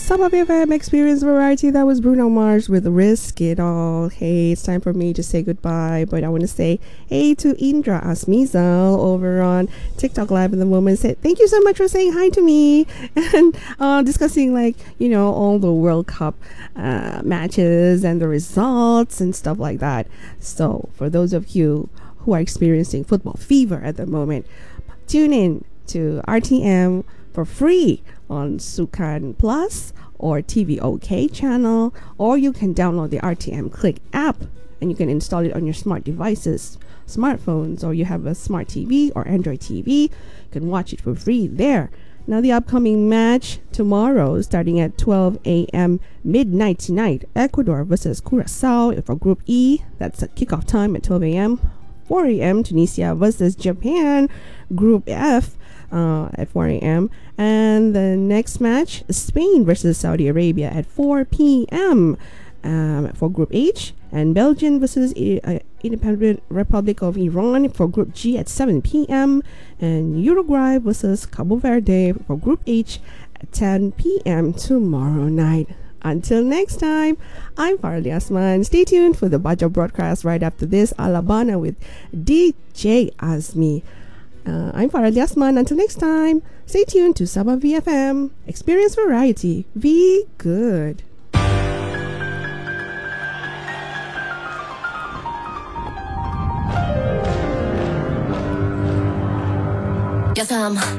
Sabah BFM Experience Variety. That was Bruno Mars with Risk It All. Hey, it's time for me to say goodbye, but I want to say hey to Indra Asmizal over on TikTok Live in the moment. Said thank you so much for saying hi to me and discussing all the World Cup matches and the results and stuff like that. So for those of you who are experiencing football fever at the moment, tune in to RTM for free on Sukan Plus or TVOK channel, or you can download the RTM Click app and you can install it on your smart devices, smartphones, or you have a smart TV or Android TV. You can watch it for free there. Now the upcoming match tomorrow, starting at 12 a.m. midnight tonight, Ecuador versus Curacao for Group E. That's a kickoff time at 12 a.m. 4 a.m. Tunisia versus Japan, Group F, at 4 a.m. And the next match, Spain versus Saudi Arabia at 4 p.m. For Group H, and Belgium versus Independent Republic of Iran for Group G at 7 p.m. and Uruguay versus Cabo Verde for Group H at 10 p.m. tomorrow night. Until next time, I'm Farli Asman. Stay tuned for the Baja broadcast right after this, Alabama with DJ Azmi. I'm Farli Asman. Until next time, stay tuned to Sabah VFM. Experience variety. Be good. Yes,